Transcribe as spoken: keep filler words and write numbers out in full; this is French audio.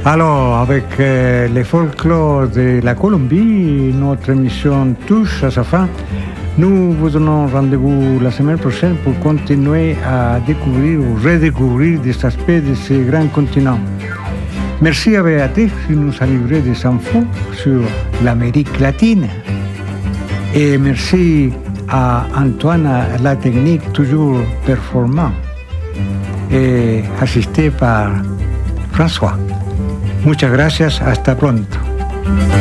Alors, avec euh, les folklore de la Colombie, notre émission touche à sa fin. Nous vous donnons rendez-vous la semaine prochaine pour continuer à découvrir ou redécouvrir des aspects de ce grand continent. Merci à Béatrice qui nous a livré des infos sur l'Amérique latine. Et merci à Antoine à la technique toujours performant et assisté par François. Muchas gracias, hasta pronto.